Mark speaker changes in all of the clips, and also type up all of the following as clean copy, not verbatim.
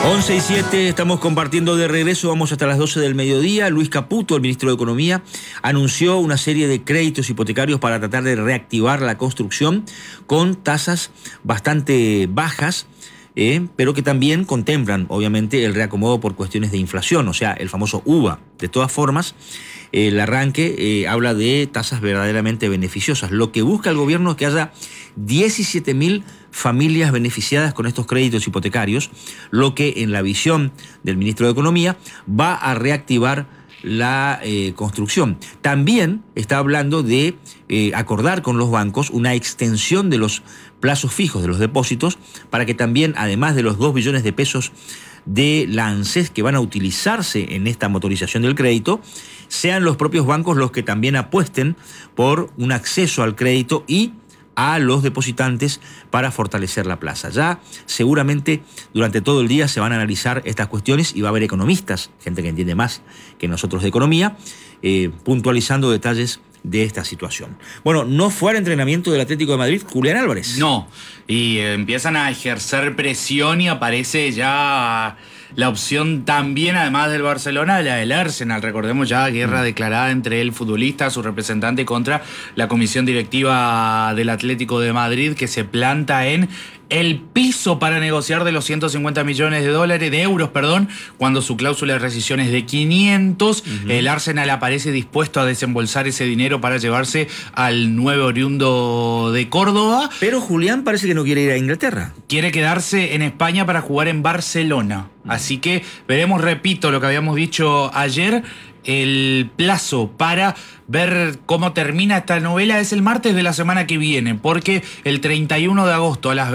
Speaker 1: 11:07, estamos compartiendo de regreso, vamos hasta las 12 del mediodía. Luis Caputo, el ministro de Economía, anunció una serie de créditos hipotecarios para tratar de reactivar la construcción con tasas bastante bajas, pero que también contemplan, obviamente, el reacomodo por cuestiones de inflación, o sea, el famoso UVA. De todas formas, el arranque habla de tasas verdaderamente beneficiosas. Lo que busca el gobierno es que haya 17.000 familias beneficiadas con estos créditos hipotecarios, lo que en la visión del ministro de Economía va a reactivar la construcción. También está hablando de acordar con los bancos una extensión de los plazos fijos de los depósitos para que también, además de los 2 billones de pesos de la ANSES que van a utilizarse en esta motorización del crédito, sean los propios bancos los que también apuesten por un acceso al crédito y a los depositantes para fortalecer la plaza. Ya seguramente durante todo el día se van a analizar estas cuestiones y va a haber economistas, gente que entiende más que nosotros de economía, puntualizando detalles de esta situación. Bueno, no fue al entrenamiento del Atlético de Madrid Julián Álvarez.
Speaker 2: No, y empiezan a ejercer presión y aparece ya la opción también, además del Barcelona, la del Arsenal. Recordemos ya guerra declarada entre el futbolista, su representante, contra la comisión directiva del Atlético de Madrid, que se planta en el piso para negociar de los 150 millones de euros, cuando su cláusula de rescisión es de 500. El Arsenal aparece dispuesto a desembolsar ese dinero para llevarse al nuevo oriundo de Córdoba.
Speaker 1: Pero Julián parece que no quiere ir a Inglaterra.
Speaker 2: Quiere quedarse en España para jugar en Barcelona. Así que veremos, repito, lo que habíamos dicho ayer. El plazo para ver cómo termina esta novela es el martes de la semana que viene, porque el 31 de agosto a las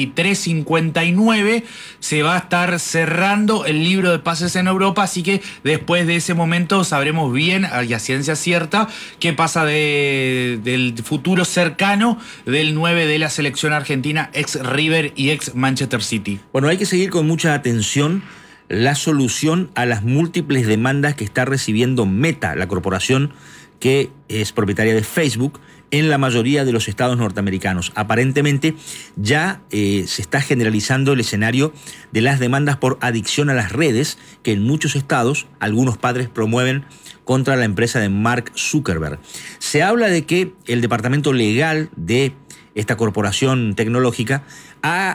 Speaker 2: 23:59 se va a estar cerrando el libro de pases en Europa, así que después de ese momento sabremos bien, y a ciencia cierta, qué pasa del futuro cercano del 9 de la selección argentina, ex River y ex Manchester City.
Speaker 1: Bueno, hay que seguir con mucha atención la solución a las múltiples demandas que está recibiendo Meta, la corporación que es propietaria de Facebook, en la mayoría de los estados norteamericanos. Aparentemente ya se está generalizando el escenario de las demandas por adicción a las redes que en muchos estados algunos padres promueven contra la empresa de Mark Zuckerberg. Se habla de que el departamento legal de esta corporación tecnológica ha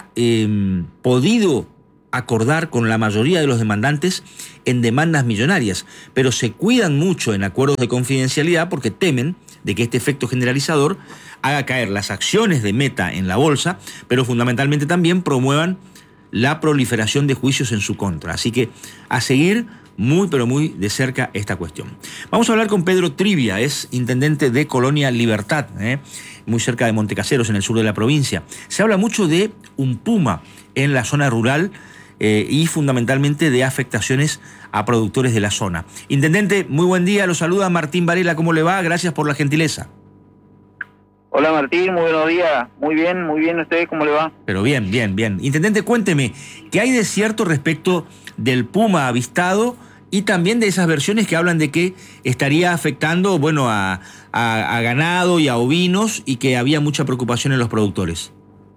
Speaker 1: podido acordar con la mayoría de los demandantes en demandas millonarias, pero se cuidan mucho en acuerdos de confidencialidad porque temen de que este efecto generalizador haga caer las acciones de Meta en la bolsa, pero fundamentalmente también promuevan la proliferación de juicios en su contra. Así que a seguir muy pero muy de cerca esta cuestión. Vamos a hablar con Pedro Trivia, es intendente de Colonia Libertad, muy cerca de Montecaseros, en el sur de la provincia. Se habla mucho de un puma en la zona rural y fundamentalmente de afectaciones a productores de la zona. Intendente, muy buen día, lo saluda Martín Varela, ¿cómo le va? Gracias por la gentileza.
Speaker 3: Hola Martín, muy buenos días. Muy bien, ¿usted cómo le va?
Speaker 1: Pero bien. Intendente, cuénteme, ¿qué hay de cierto respecto del puma avistado y también de esas versiones que hablan de que estaría afectando, a ganado y a ovinos y que había mucha preocupación en los productores?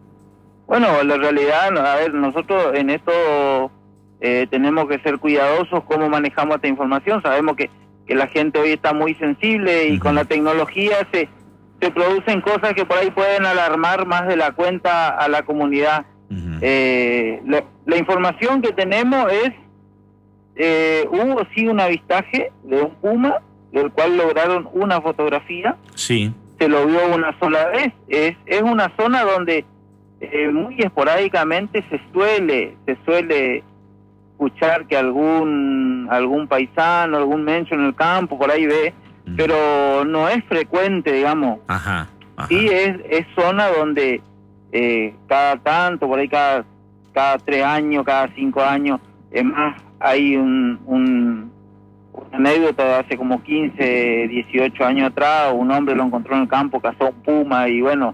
Speaker 3: Bueno, la realidad, a ver, nosotros en esto tenemos que ser cuidadosos cómo manejamos esta información. Sabemos que la gente hoy está muy sensible y con la tecnología se producen cosas que por ahí pueden alarmar más de la cuenta a la comunidad. La información que tenemos es, hubo sí un avistaje de un puma, del cual lograron una fotografía.
Speaker 1: Sí.
Speaker 3: Se lo vio una sola vez. Es una zona donde muy esporádicamente se suele escuchar que algún paisano, algún mencho en el campo por ahí ve, pero no es frecuente, digamos.
Speaker 1: Ajá.
Speaker 3: Sí, es zona donde cada tanto, por ahí cada 3 años, cada 5 años, es más, hay una anécdota de hace como 15, 18 años atrás, un hombre lo encontró en el campo, cazó un puma y bueno,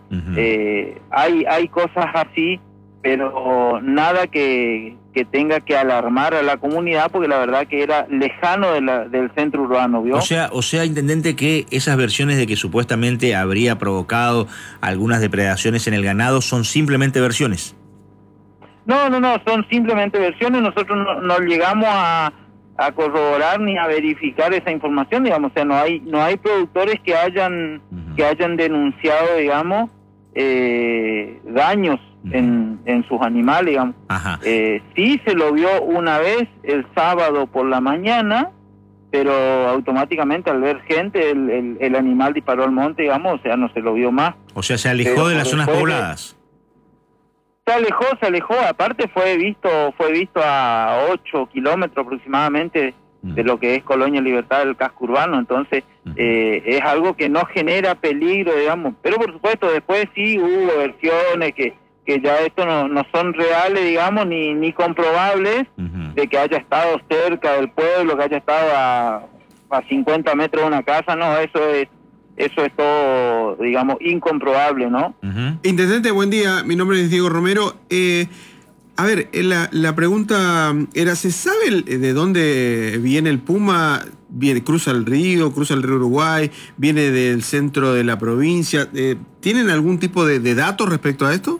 Speaker 3: hay cosas así, pero nada que tenga que alarmar a la comunidad, porque la verdad que era lejano del centro urbano, ¿vio?
Speaker 1: O sea, intendente, que esas versiones de que supuestamente habría provocado algunas depredaciones en el ganado son simplemente versiones.
Speaker 3: No, son simplemente versiones. Nosotros no llegamos a corroborar ni a verificar esa información, digamos. O sea, no hay productores que hayan denunciado, digamos, daños en sus animales, digamos. Sí se lo vio una vez el sábado por la mañana, pero automáticamente al ver gente el animal disparó al monte, digamos, o sea, no se lo vio más.
Speaker 1: O sea, se alejó de las zonas pobladas.
Speaker 3: Se alejó, aparte fue visto a 8 kilómetros aproximadamente de lo que es Colonia Libertad del casco urbano, entonces es algo que no genera peligro, digamos, pero por supuesto después sí hubo versiones que ya esto no son reales, digamos, ni comprobables, de que haya estado cerca del pueblo, que haya estado a 50 metros de una casa, no, eso es todo, digamos, incomprobable, ¿no?
Speaker 4: Intendente, buen día, mi nombre es Diego Romero. A ver, la pregunta era, ¿se sabe de dónde viene el puma? ¿Cruza el río Uruguay, viene del centro de la provincia? ¿Tienen algún tipo de datos respecto a esto?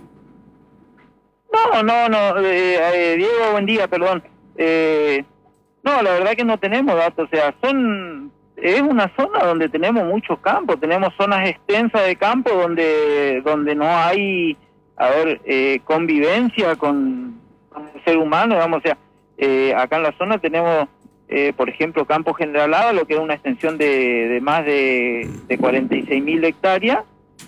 Speaker 3: No, Diego, buen día, perdón. No, la verdad que no tenemos datos, o sea, es una zona donde tenemos muchos campos, tenemos zonas extensas de campo donde no hay, convivencia con el ser humano, digamos, o sea, acá en la zona tenemos, por ejemplo, Campo General Lava, lo que es una extensión de más de 46.000 hectáreas,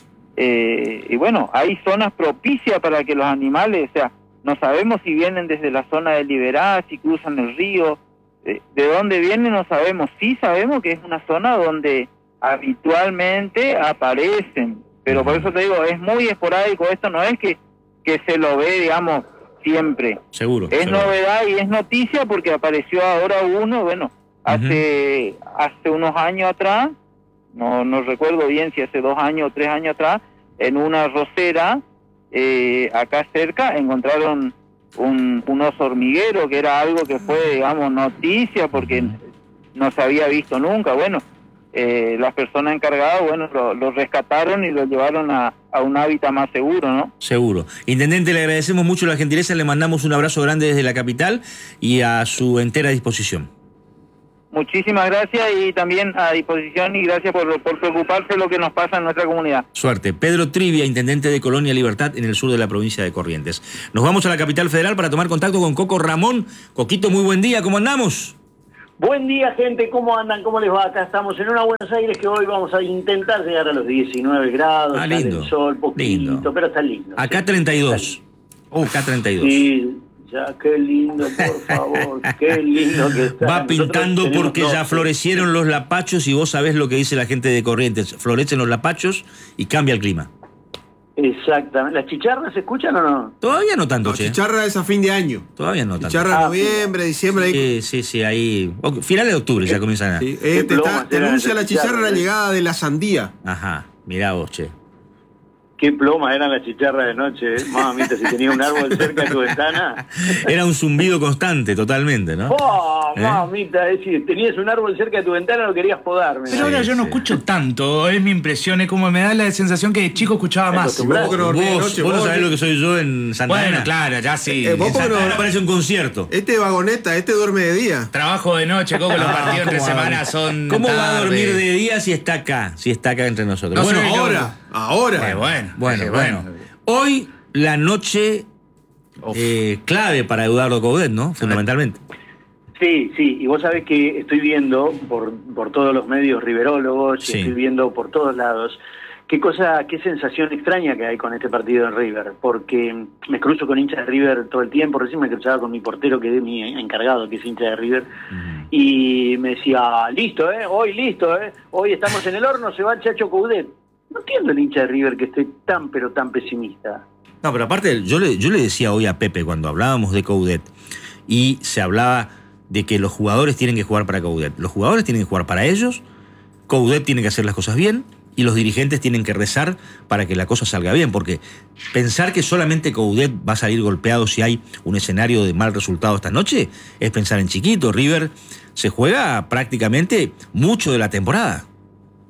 Speaker 3: y bueno, hay zonas propicias para que los animales, o sea, no sabemos si vienen desde la zona de Liberá, si cruzan el río, de dónde vienen no sabemos, sí sabemos que es una zona donde habitualmente aparecen, pero por eso te digo, es muy esporádico, esto no es que se lo ve, digamos, siempre.
Speaker 1: Seguro.
Speaker 3: Es novedad y es noticia porque apareció ahora uno, bueno, hace unos años atrás, no recuerdo bien si hace 2 años o 3 años atrás, en una arrocera, acá cerca, encontraron un oso hormiguero, que era algo que fue, digamos, noticia porque no se había visto nunca. Bueno, las personas encargadas, bueno, lo rescataron y lo llevaron a un hábitat más seguro, ¿no?
Speaker 1: Seguro. Intendente, le agradecemos mucho la gentileza, le mandamos un abrazo grande desde la capital y a su entera disposición.
Speaker 3: Muchísimas gracias y también a disposición y gracias por preocuparse de lo que nos pasa en nuestra comunidad.
Speaker 1: Suerte. Pedro Trivia, intendente de Colonia Libertad en el sur de la provincia de Corrientes. Nos vamos a la capital federal para tomar contacto con Coco Ramón. Coquito, muy buen día, ¿cómo andamos?
Speaker 5: Buen día, gente, ¿cómo andan? ¿Cómo les va? Acá estamos en una Buenos Aires que hoy vamos a intentar llegar a los 19 grados,
Speaker 1: lindo,
Speaker 5: el sol, poquito,
Speaker 1: lindo.
Speaker 5: pero está lindo.
Speaker 1: Acá 32. Acá 32.
Speaker 5: Sí, ya, qué lindo, por favor, qué lindo que está.
Speaker 1: Va pintando porque ya florecieron los lapachos y vos sabés lo que dice la gente de Corrientes. Florecen los lapachos y cambia el clima.
Speaker 5: Exactamente. ¿Las chicharras se escuchan o no?
Speaker 1: Todavía no tanto,
Speaker 4: No, chicharra es a fin de año.
Speaker 1: Todavía no tanto.
Speaker 4: Chicharra noviembre, diciembre. Ahí...
Speaker 1: Sí, ahí... Finales de octubre ya comienzan a...
Speaker 4: Sí, te anuncia la chicharra la llegada de la sandía.
Speaker 1: Ajá, mirá vos, che.
Speaker 5: Qué plomas eran las chicharras de noche, Mamita, si tenía un árbol cerca de tu ventana.
Speaker 1: Era un zumbido constante, totalmente, ¿no?
Speaker 5: ¡Oh, mamita! Es decir, tenías un árbol cerca de tu ventana, lo querías podar.
Speaker 2: Pero ahora yo no escucho tanto, es mi impresión, es como me da la sensación que de chico escuchaba más.
Speaker 1: Vos no sabés lo que soy yo en Santa Ana.
Speaker 2: Bueno, claro, ya sí.
Speaker 1: En Santa Ana parece un concierto.
Speaker 4: Este vagoneta, duerme de día.
Speaker 2: Trabajo de noche, Coco, los partidos entre semana son
Speaker 1: ¿Cómo
Speaker 2: tarde?
Speaker 1: va a dormir de día si está acá? Si está acá entre nosotros.
Speaker 2: No,
Speaker 1: bueno,
Speaker 4: ahora.
Speaker 1: Bueno. Hoy la noche clave para Eduardo Coudet, ¿no? Fundamentalmente.
Speaker 5: Sí, y vos sabés que estoy viendo por todos los medios riverólogos, y estoy viendo por todos lados, qué sensación extraña que hay con este partido en River, porque me cruzo con hinchas de River todo el tiempo, recién me cruzaba con mi portero, que es mi encargado, que es hincha de River, y me decía, listo, hoy estamos en el horno, se va el Chacho Coudet. No entiendo el hincha de River que esté tan pesimista.
Speaker 1: No, pero aparte, yo le decía hoy a Pepe cuando hablábamos de Coudet y se hablaba de que los jugadores tienen que jugar para Coudet. Los jugadores tienen que jugar para ellos, Coudet tiene que hacer las cosas bien y los dirigentes tienen que rezar para que la cosa salga bien, porque pensar que solamente Coudet va a salir golpeado si hay un escenario de mal resultado esta noche es pensar en chiquito. River se juega prácticamente mucho de la temporada.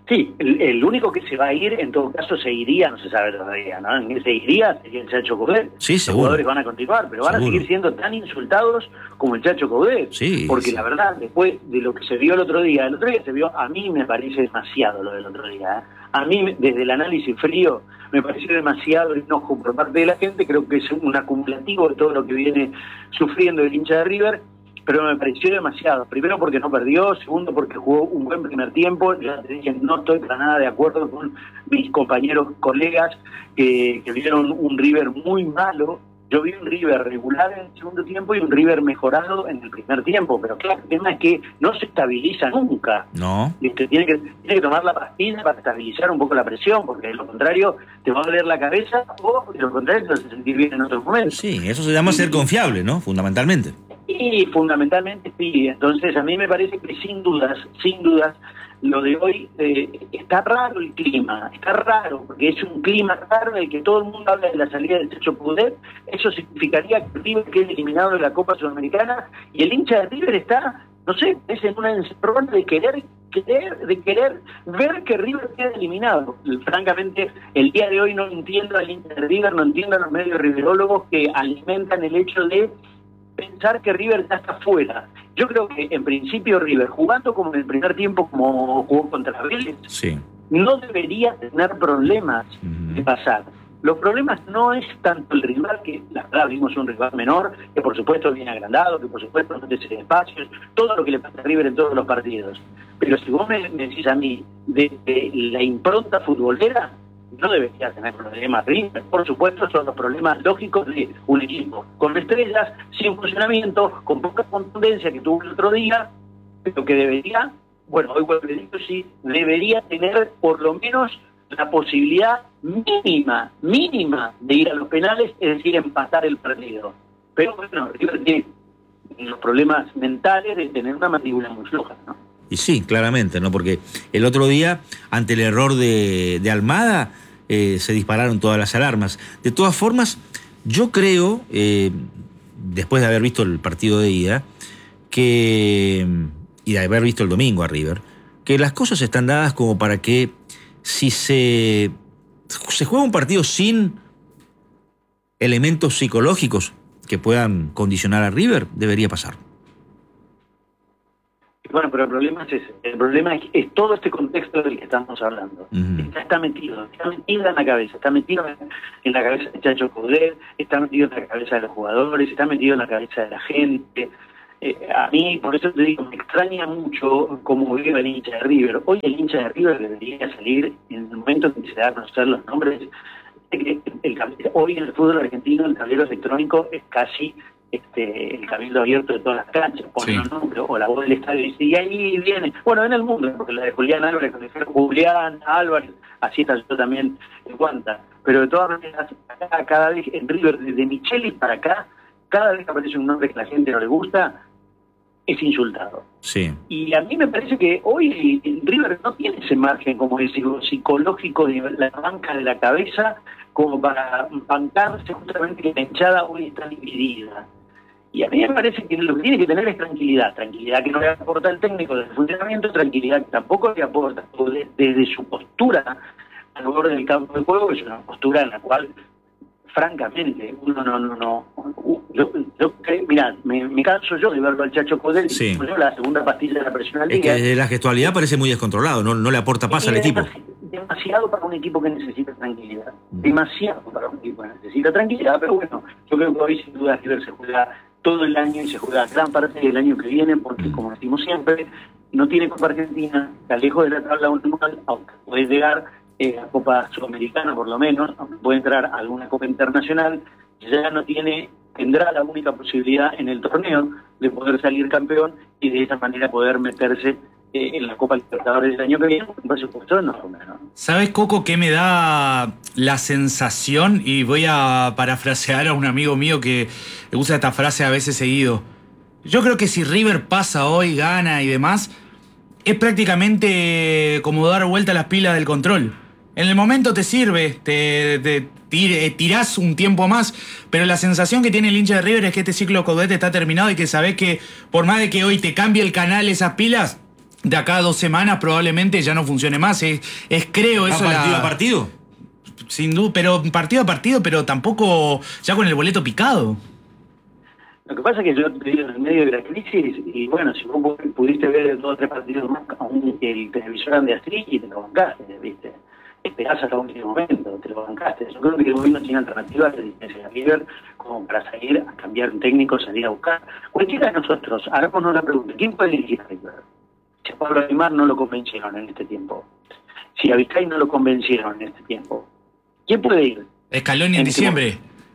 Speaker 5: Sí, el único que se va a ir, en todo caso, se iría, no se sabe todavía, ¿no? En ese iría sería el Chacho Coudet.
Speaker 1: Sí,
Speaker 5: los
Speaker 1: seguro.
Speaker 5: jugadores van a continuar, pero van a seguir siendo tan insultados como el Chacho Coudet.
Speaker 1: Sí,
Speaker 5: porque
Speaker 1: sí.
Speaker 5: la verdad, después de lo que se vio el otro día se vio, a mí me parece demasiado lo del otro día. A mí, desde el análisis frío, me pareció demasiado el enojo por parte de la gente. Creo que es un acumulativo de todo lo que viene sufriendo el hincha de River, pero me pareció demasiado. Primero porque no perdió, segundo porque jugó un buen primer tiempo. Ya te dije, no estoy para nada de acuerdo con mis compañeros, colegas, que vieron un River muy malo. Yo vi un River regular en el segundo tiempo y un River mejorado en el primer tiempo, pero claro, el tema es que no se estabiliza nunca.
Speaker 1: No.
Speaker 5: Tiene que tomar la pastilla para estabilizar un poco la presión, porque de lo contrario te va a doler la cabeza, o de lo contrario te vas a sentir bien en otros momentos.
Speaker 1: Sí, eso se llama ser confiable, ¿no? Fundamentalmente.
Speaker 5: Y fundamentalmente sí. Entonces a mí me parece que sin dudas, lo de hoy está raro el clima, está raro, porque es un clima raro en el que todo el mundo habla de la salida del Chacho Coudet. Eso significaría que River quede eliminado de la Copa Sudamericana, y el hincha de River está, no sé, es en una encerrona de querer ver que River quede eliminado. Francamente, el día de hoy no entiendo al hincha de River, no entiendo a los medios riverólogos que alimentan el hecho de pensar que River ya está fuera. Yo creo que en principio River, jugando como en el primer tiempo, como jugó contra Vélez,
Speaker 1: Sí.
Speaker 5: no debería tener problemas de pasar. Los problemas no es tanto el rival, que la verdad vimos un rival menor, que por supuesto viene agrandado, que por supuesto no tiene espacios, todo lo que le pasa a River en todos los partidos. Pero si vos me decís a mí de la impronta futbolera, no debería tener problemas River. Por supuesto, son los problemas lógicos de un equipo con estrellas, sin funcionamiento, con poca contundencia que tuvo el otro día, pero que debería, bueno, hoy vuelvo a decir, sí, debería tener por lo menos la posibilidad mínima de ir a los penales, es decir, empatar el partido. Pero bueno, River tiene los problemas mentales de tener una mandíbula muy floja, ¿no?
Speaker 1: Y sí, claramente, ¿no? Porque el otro día, ante el error de Almada, se dispararon todas las alarmas. De todas formas, yo creo, después de haber visto el partido de ida, y de haber visto el domingo a River, que las cosas están dadas como para que si se juega un partido sin elementos psicológicos que puedan condicionar a River, debería pasar.
Speaker 5: Bueno, pero el problema es ese. El problema es todo este contexto del que estamos hablando. Está metido en la cabeza. Está metido en la cabeza de Chacho Coudet, está metido en la cabeza de los jugadores, está metido en la cabeza de la gente. A mí, por eso te digo, me extraña mucho cómo vive el hincha de River. Hoy el hincha de River debería salir en el momento en que se da a conocer los nombres. Hoy en el fútbol argentino el tablero electrónico es casi el cabildo abierto de todas las canchas, ponen un número o la voz del estadio dice, y ahí viene, bueno, en el mundo, porque la de Julián Álvarez, con el Julián Álvarez, así está yo también en Guanta, pero de todas maneras, acá, cada vez en River, desde Micheli para acá, cada vez que aparece un nombre que a la gente no le gusta, es insultado.
Speaker 1: Sí.
Speaker 5: Y a mí me parece que hoy River no tiene ese margen, como decirlo, psicológico de la banca de la cabeza, como para bancarse justamente que la hinchada hoy está dividida. Y a mí me parece que lo que tiene que tener es tranquilidad que no le aporta el técnico desde el funcionamiento, tranquilidad que tampoco le aporta desde su postura al borde del campo de juego, que es una postura en la cual, francamente, uno no. Yo mirá, me canso yo de verlo al Chacho Coudet,
Speaker 1: Sí.
Speaker 5: La segunda pastilla de la presión al
Speaker 1: Es
Speaker 5: día.
Speaker 1: que la gestualidad parece muy descontrolado, no le aporta paz al equipo.
Speaker 5: Demasiado para un equipo que necesita tranquilidad. Demasiado para un equipo que necesita tranquilidad, pero bueno, yo creo que hoy sin duda River se juega todo el año y se juega gran parte del año que viene, porque como decimos siempre, no tiene Copa Argentina, está lejos de la tabla anual, aunque puede llegar a Copa Sudamericana por lo menos, aunque puede entrar a alguna Copa Internacional, ya no tendrá la única posibilidad en el torneo de poder salir campeón y de esa manera poder meterse en la Copa Libertadores del año que viene, un presupuesto enorme, ¿no?
Speaker 2: ¿Sabes, Coco, qué me da la sensación? Y voy a parafrasear a un amigo mío que usa esta frase a veces seguido. Yo creo que si River pasa hoy, gana y demás, es prácticamente como dar vuelta a las pilas del control. En el momento te sirve, tirás un tiempo más, pero la sensación que tiene el hincha de River es que este ciclo Coudet está terminado y que sabés que por más de que hoy te cambie el canal esas pilas, de acá a 2 semanas probablemente ya no funcione más. Es creo eso.
Speaker 1: ¿Partido a partido?
Speaker 2: Sin duda, pero partido a partido, pero tampoco ya con el boleto picado.
Speaker 5: Lo que pasa es que yo te digo, en el medio de la crisis, y bueno, si vos pudiste ver 2 o 3 partidos más, aún el televisor ande así y te lo bancaste, ¿viste? Esperás hasta el último momento, te lo bancaste. Yo creo que el gobierno tiene alternativas de licencia de River como para salir a cambiar un técnico, salir a buscar. Cualquiera de nosotros, hagámonos la pregunta, ¿quién puede dirigir a River? Si a Pablo Aimar no lo convencieron en este tiempo, si a Vizcay no lo convencieron en este tiempo, ¿quién puede ir?
Speaker 2: Scaloni en diciembre.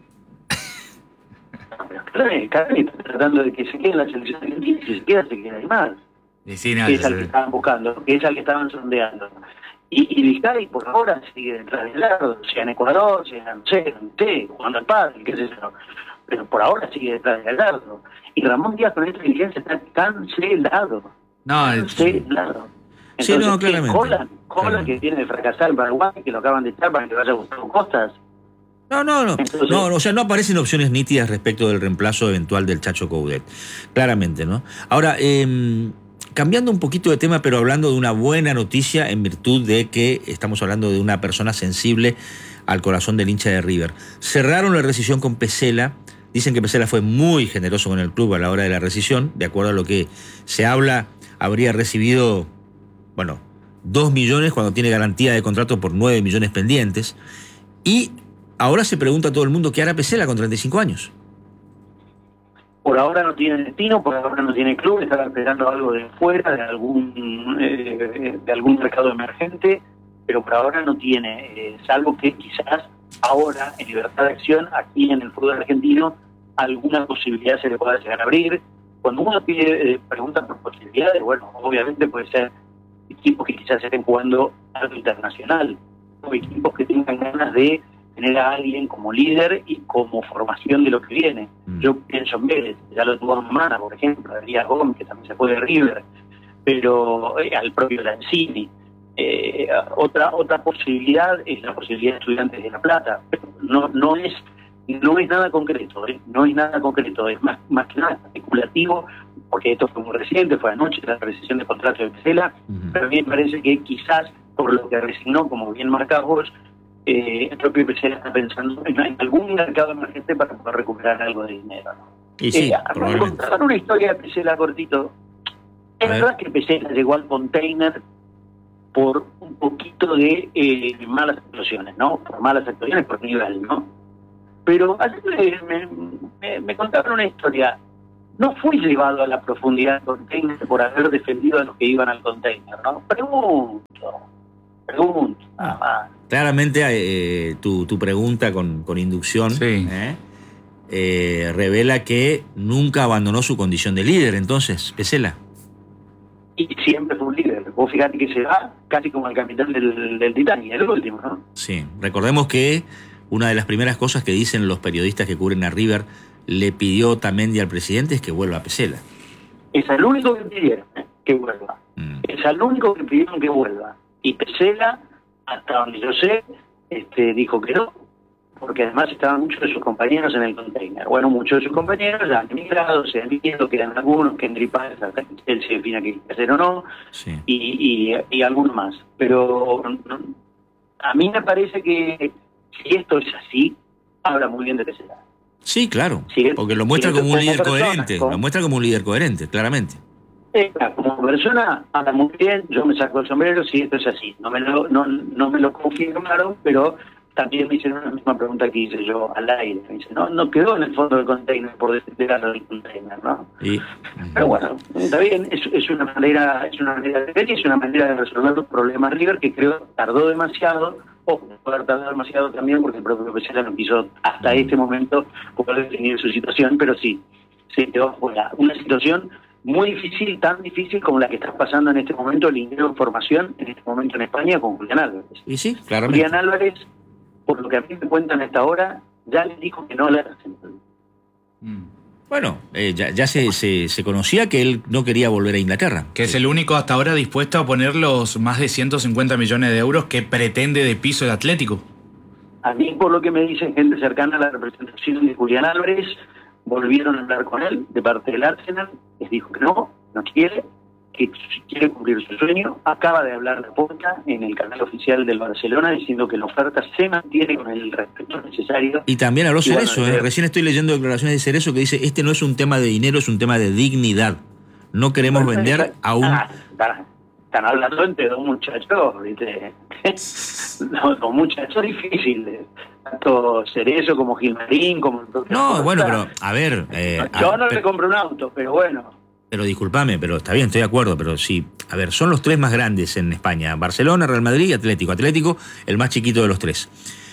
Speaker 5: Scaloni está tratando de que se quede en la selección argentina, y si se queda Aimar.
Speaker 2: Sí, no,
Speaker 5: que es al que estaban buscando, que es al que estaban sondeando. Y Vizcay por ahora sigue detrás de Lardo, sea en Ecuador, sea no sé, jugando al pádel, qué sé yo. Pero por ahora sigue detrás de Lardo. Y Ramón Díaz con esta dirigencia está cancelado. Cancelado.
Speaker 1: Sí,
Speaker 5: Entonces,
Speaker 1: no, claramente.
Speaker 5: Cola que tiene de fracasar en Paraguay, que lo acaban de echar para que vaya a Gustavo Costas.
Speaker 1: No. Entonces, no, o sea, no aparecen opciones nítidas respecto del reemplazo eventual del Chacho Coudet. Claramente, ¿no? Ahora, cambiando un poquito de tema, pero hablando de una buena noticia en virtud de que estamos hablando de una persona sensible al corazón del hincha de River. Cerraron la rescisión con Pesela. Dicen que Pesela fue muy generoso con el club a la hora de la rescisión. De acuerdo a lo que se habla, habría recibido, 2 millones cuando tiene garantía de contrato por 9 millones pendientes. Y ahora se pregunta a todo el mundo qué hará Pesela con 35 años.
Speaker 5: Por ahora no tiene destino, por ahora no tiene club, estaba esperando algo de fuera, de algún mercado emergente, pero por ahora no tiene, salvo que quizás ahora en libertad de acción, aquí en el fútbol argentino, alguna posibilidad se le pueda llegar a abrir. Cuando uno pregunta por posibilidades, bueno, obviamente puede ser equipos que quizás estén jugando algo internacional, o equipos que tengan ganas de tener a alguien como líder y como formación de lo que viene. Yo pienso en Vélez, ya lo tuvo en Mana, por ejemplo, a Elías Gómez, que también se fue de River, pero al propio Lanzini. Otra posibilidad es la posibilidad de Estudiantes de La Plata, pero no es nada concreto, no es nada concreto, es más que nada especulativo, porque esto fue muy reciente, fue anoche la rescisión de contrato de Pesela, pero a mí me parece que quizás por lo que resignó, como bien marcás vos, el propio Pesela está pensando en algún mercado emergente para poder recuperar algo de dinero, ¿no?
Speaker 1: Y sí,
Speaker 5: para contar una historia de Pesela cortito, es verdad que Pesela llegó al container por un poquito de malas actuaciones, ¿no? Por malas actuaciones, por nivel, ¿no? Pero ayer me contaron una historia. No fui llevado a la profundidad del container por haber defendido a los que iban al container, ¿no? Pregunto, nada más.
Speaker 1: Claramente tu pregunta con inducción revela que nunca abandonó su condición de líder, entonces, Pesela.
Speaker 5: Y siempre fue un líder. Vos fíjate que se va casi como el capitán del Titanic, el último, ¿no?
Speaker 1: Sí, recordemos que una de las primeras cosas que dicen los periodistas que cubren a River le pidió Otamendi al presidente es que vuelva a Pesela.
Speaker 5: Es el único que pidieron que vuelva. Es el único que pidieron que vuelva. Y Pesela, hasta donde yo sé, dijo que no, porque además estaban muchos de sus compañeros en el container. Bueno, muchos de sus compañeros ya han emigrado, se han ido, quedan algunos que en Tripales él se defina que hacer o no,
Speaker 1: sí.
Speaker 5: y algunos más. Pero a mí me parece que si esto es así, habla muy bien de Pesela.
Speaker 1: Sí, claro, porque lo muestra como un líder coherente, lo muestra como un líder coherente, claramente.
Speaker 5: Como persona habla muy bien, yo me saco el sombrero si esto es así. No me lo confirmaron, pero también me hicieron la misma pregunta que hice yo al aire. Me dice, no quedó en el fondo del container por desintegrarlo del container, ¿no? Pero bueno, está bien, es una manera de ver y es una manera de resolver los problemas River que creo tardó demasiado. Puede haber tardado demasiado también porque el propio Pesela no quiso hasta este momento poder definir su situación, pero sí, se quedó fuera. Una situación muy difícil, tan difícil como la que está pasando en este momento el ingreso de formación en este momento en España con Julián Álvarez.
Speaker 1: Y sí, claramente.
Speaker 5: Julián Álvarez, por lo que a mí me cuentan a esta hora, ya le dijo que no le hacen.
Speaker 1: Bueno, ya se conocía que él no quería volver a Inglaterra.
Speaker 2: Que es el único hasta ahora dispuesto a poner los más de 150 millones de euros que pretende de piso el Atlético.
Speaker 5: A mí, por lo que me dicen gente cercana a la representación de Julián Álvarez, volvieron a hablar con él de parte del Arsenal, les dijo que no quiere, que quiere cumplir su sueño. Acaba de hablar Laporta en el canal oficial del Barcelona diciendo que la oferta se mantiene con el respeto necesario.
Speaker 1: Y también habló Cerezo, recién estoy leyendo declaraciones de Cerezo que dice, este no es un tema de dinero, es un tema de dignidad. No queremos vender a un...
Speaker 5: Están hablando entre dos muchachos, ¿viste? Dos muchachos difíciles. Tanto Cerezo como Gilmarín, como...
Speaker 1: No, bueno, pero, a ver...
Speaker 5: yo no le compro un auto, pero bueno.
Speaker 1: Pero discúlpame, pero está bien, estoy de acuerdo, pero sí, a ver, son los tres más grandes en España, Barcelona, Real Madrid y Atlético. Atlético, el más chiquito de los tres.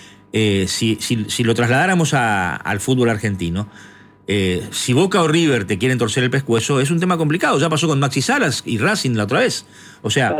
Speaker 1: Si lo trasladáramos al fútbol argentino, si Boca o River te quieren torcer el pescuezo, es un tema complicado. Ya pasó con Maxi Salas y Racing la otra vez. O sea,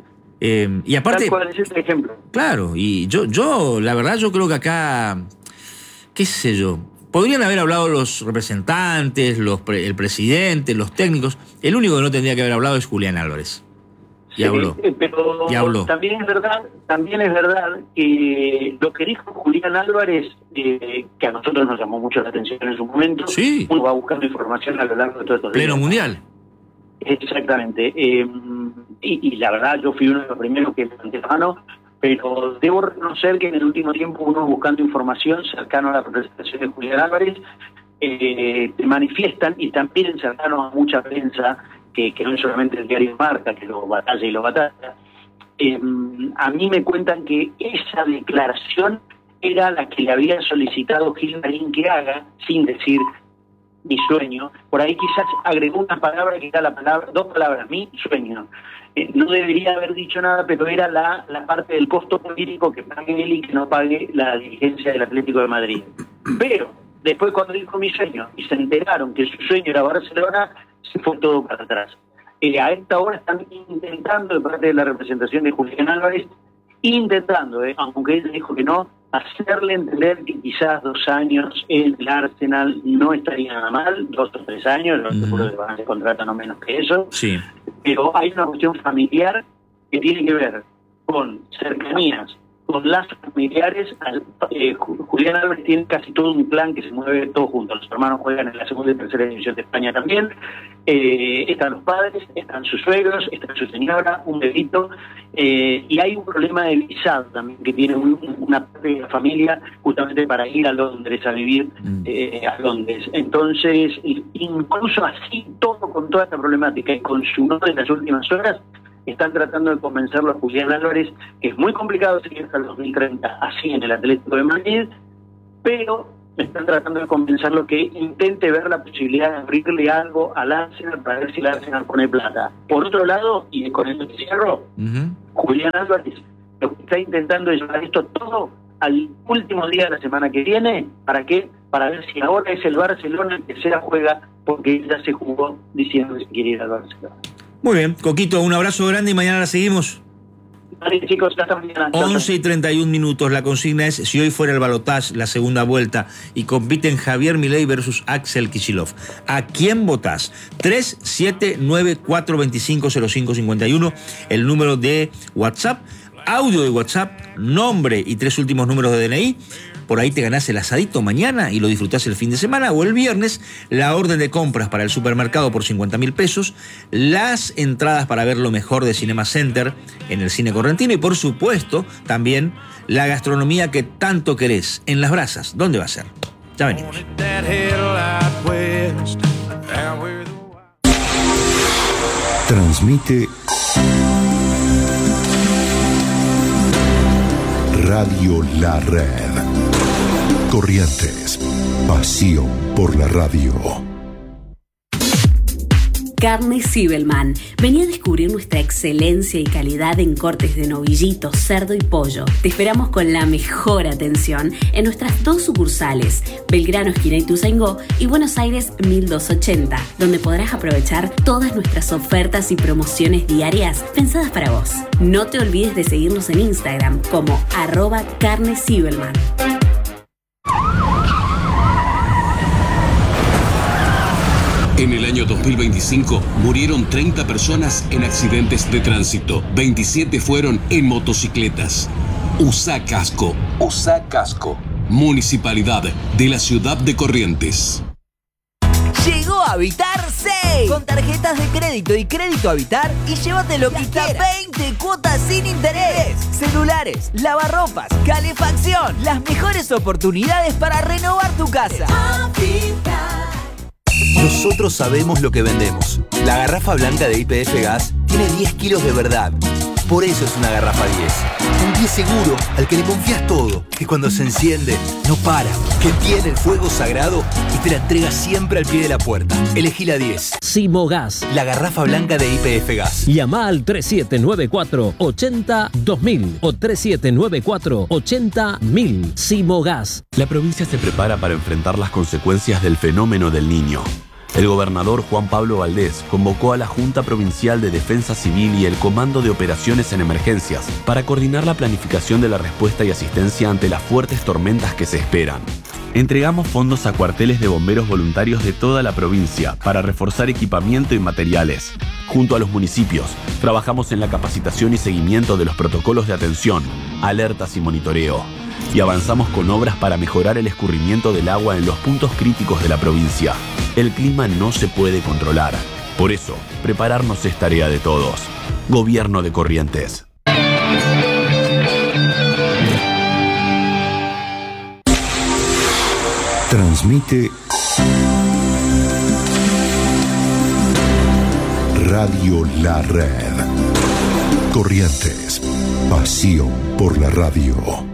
Speaker 1: y aparte...
Speaker 5: Tal cual es este ejemplo.
Speaker 1: Claro, y yo la verdad, yo creo que acá, qué sé yo, podrían haber hablado los representantes, el presidente, los técnicos. El único que no tendría que haber hablado es Julián Álvarez. Y habló.
Speaker 5: Pero
Speaker 1: y habló.
Speaker 5: También es verdad que lo que dijo Julián Álvarez, que a nosotros nos llamó mucho la atención en su momento,
Speaker 1: sí.
Speaker 5: Uno va buscando información a lo largo de todos estos días.
Speaker 1: Pleno mundial.
Speaker 5: Exactamente. Y la verdad, yo fui uno de los primeros que levanté la mano, pero debo reconocer que en el último tiempo uno buscando información cercano a la representación de Julián Álvarez, te manifiestan, y también cercano a mucha prensa, que no es solamente el diario Marca, que lo batalla y lo batalla, a mí me cuentan que esa declaración era la que le había solicitado Gilmarín que haga, sin decir mi sueño. Por ahí quizás agregó una palabra que era dos palabras, mi sueño. No debería haber dicho nada, pero era la parte del costo político que pague él y que no pague la dirigencia del Atlético de Madrid. Pero después, cuando dijo mi sueño y se enteraron que su sueño era Barcelona, se fue todo para atrás. A esta hora están intentando, de parte de la representación de Julián Álvarez, aunque él dijo que no, hacerle entender que quizás 2 años en el Arsenal no estaría nada mal, 2 o 3 años, no seguro que van a hacer contrato no menos que eso.
Speaker 1: Sí.
Speaker 5: Pero hay una cuestión familiar que tiene que ver con cercanías, con lazos familiares. Julián Álvarez tiene casi todo un plan que se mueve todo junto. Los hermanos juegan en la segunda y tercera división de España también. Están los padres, están sus suegros, está su señora, un bebito, y hay un problema de visado también que tiene una parte de la familia justamente para ir a Londres a vivir a Londres. Entonces, incluso así, todo con toda esta problemática y con su nota en las últimas horas, están tratando de convencerlo a Julián Álvarez, que es muy complicado seguir hasta el 2030 así en el Atlético de Madrid, pero están tratando de convencerlo que intente ver la posibilidad de abrirle algo al Arsenal para ver si el Arsenal pone plata. Por otro lado, y con esto cierro, Julián Álvarez lo que está intentando es llevar esto todo al último día de la semana que viene. ¿Para qué? Para ver si ahora es el Barcelona el que se la juega, porque él ya se jugó diciendo que se quiere ir al Barcelona.
Speaker 1: Muy bien, Coquito, un abrazo grande y mañana la seguimos.
Speaker 5: Vale, chicos, hasta mañana.
Speaker 1: 11:31. La consigna es: si hoy fuera el balotaje, la segunda vuelta, y compiten Javier Milei versus Axel Kicillof, ¿a quién votás? 379-425-0551, el número de WhatsApp, audio de WhatsApp, nombre y 3 últimos números de DNI. Por ahí te ganás el asadito mañana y lo disfrutás el fin de semana, o el viernes la orden de compras para el supermercado por 50.000 pesos, las entradas para ver lo mejor de Cinema Center en el Cine Correntino, y por supuesto también la gastronomía que tanto querés en Las Brasas. ¿Dónde va a ser? Ya venimos.
Speaker 6: Transmite Radio La Red. Corrientes, pasión por la radio.
Speaker 7: Carne Zibelman. Vení a descubrir nuestra excelencia y calidad en cortes de novillito, cerdo y pollo. Te esperamos con la mejor atención en nuestras 2 sucursales, Belgrano, esquina Ituzaingó, y Buenos Aires 1280, donde podrás aprovechar todas nuestras ofertas y promociones diarias pensadas para vos. No te olvides de seguirnos en Instagram como @Carne Zibelman.
Speaker 8: En el año 2025 murieron 30 personas en accidentes de tránsito. 27 fueron en motocicletas. Usá casco. Usá casco. Municipalidad de la Ciudad de Corrientes.
Speaker 9: Llegó a Habitar ¡Sí! Con tarjetas de crédito y crédito Habitar y llévate lo que quieras. 20 cuotas sin interés. Celulares, lavarropas, calefacción. Las mejores oportunidades para renovar tu casa.
Speaker 10: Nosotros sabemos lo que vendemos. La garrafa blanca de YPF Gas tiene 10 kilos de verdad. Por eso es una garrafa 10. Un 10 seguro al que le confías todo. Que cuando se enciende, no para. Que tiene el fuego sagrado y te la entrega siempre al pie de la puerta. Elegí la 10.
Speaker 11: Simogas.
Speaker 10: La garrafa blanca de YPF Gas.
Speaker 11: Llama al 3794-80-2000 o 3794-80-1000. Simogas.
Speaker 12: La provincia se prepara para enfrentar las consecuencias del fenómeno del Niño. El gobernador Juan Pablo Valdés convocó a la Junta Provincial de Defensa Civil y el Comando de Operaciones en Emergencias para coordinar la planificación de la respuesta y asistencia ante las fuertes tormentas que se esperan. Entregamos fondos a cuarteles de bomberos voluntarios de toda la provincia para reforzar equipamiento y materiales. Junto a los municipios, trabajamos en la capacitación y seguimiento de los protocolos de atención, alertas y monitoreo. Y avanzamos con obras para mejorar el escurrimiento del agua en los puntos críticos de la provincia. El clima no se puede controlar. Por eso, prepararnos es tarea de todos. Gobierno de Corrientes.
Speaker 6: Transmite Radio La Red. Corrientes. Pasión por la radio.